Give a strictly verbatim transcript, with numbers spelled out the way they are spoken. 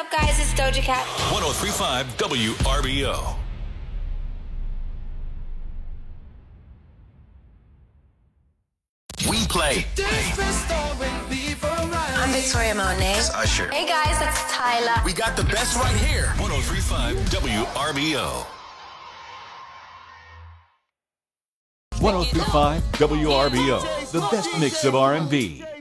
up, guys? It's Doja Cat. one oh three point five W R B O. We play. I'm Victoria Monet. It's Usher. Hey, guys, it's Tyler. We got the best right here. one oh three point five W R B O. one oh three point five W R B O, the best mix of R and B.